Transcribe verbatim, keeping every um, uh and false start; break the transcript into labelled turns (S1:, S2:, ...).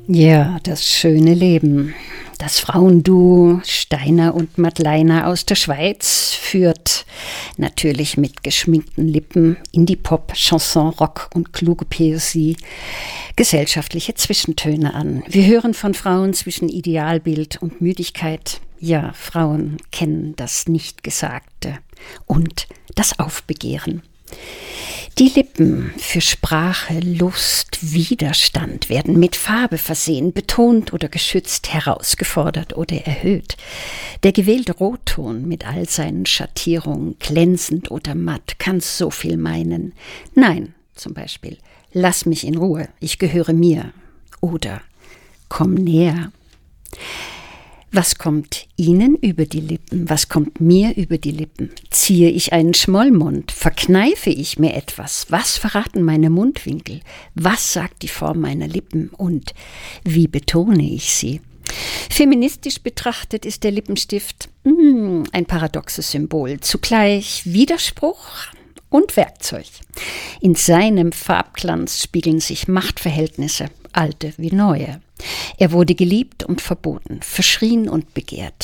S1: Ja, das schöne Leben. Das Frauenduo Steiner und Madleiner aus der Schweiz führt natürlich mit geschminkten Lippen Indie-Pop, Chanson, Rock und kluge Poesie gesellschaftliche Zwischentöne an. Wir hören von Frauen zwischen Idealbild und Müdigkeit. Ja, Frauen kennen das Nichtgesagte und das Aufbegehren. Die Lippen für Sprache, Lust, Widerstand werden mit Farbe versehen, betont oder geschützt, herausgefordert oder erhöht. Der gewählte Rotton mit all seinen Schattierungen, glänzend oder matt, kann so viel meinen. Nein, zum Beispiel, lass mich in Ruhe, ich gehöre mir. Oder komm näher. Was kommt Ihnen über die Lippen? Was kommt mir über die Lippen? Ziehe ich einen Schmollmund? Verkneife ich mir etwas? Was verraten meine Mundwinkel? Was sagt die Form meiner Lippen? Und wie betone ich sie? Feministisch betrachtet ist der Lippenstift mh, ein paradoxes Symbol, zugleich Widerspruch und Werkzeug. In seinem Farbglanz spiegeln sich Machtverhältnisse, alte wie neue. Er wurde geliebt und verboten, verschrien und begehrt.